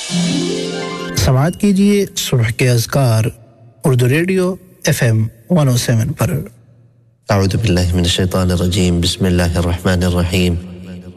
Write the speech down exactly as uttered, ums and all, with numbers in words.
समाअत कीजिए सुबह के अज़कार उर्दू रेडियो एफएम एक सौ सात पर। अऊज़ु बिल्लाहि मिनश शैतानिर रजीम बिस्मिल्लाहिर रहमानिर रहीम